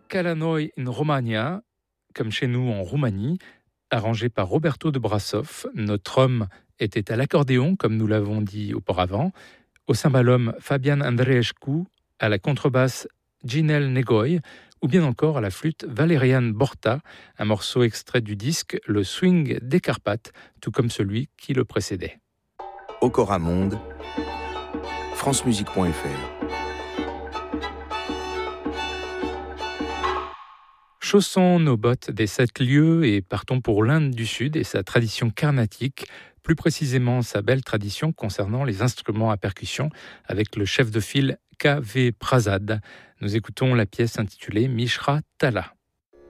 Ca noi in Romagna, comme chez nous en Roumanie, arrangé par Roberto de Brassov. Notre homme était à l'accordéon, comme nous l'avons dit auparavant, au cymbalum Fabian Andreescu, à la contrebasse Ginel Negoy, ou bien encore à la flûte Valerian Borta, un morceau extrait du disque Le Swing des Carpates, tout comme celui qui le précédait. Okora Monde, francemusique.fr. Chaussons nos bottes des 7 lieux et partons pour l'Inde du Sud et sa tradition carnatique, plus précisément sa belle tradition concernant les instruments à percussion avec le chef de file K.V. Prasad. Nous écoutons la pièce intitulée Mishra Tala.